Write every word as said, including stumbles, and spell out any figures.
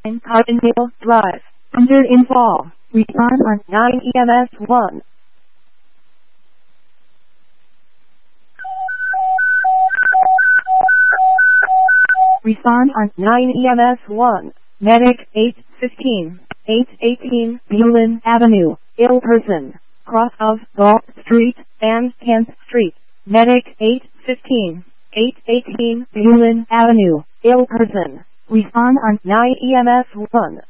Cottontail Drive. Under infall. Respond on nine E M S one. Respond on nine E M S one. Medic eight fifteen, eight eighteen Bulin Avenue. Ill person. Cross of Galt Street and tenth Street. Medic eight fifteen, eight eighteen Bulin Avenue. Ill person. Respond on nine E M S one.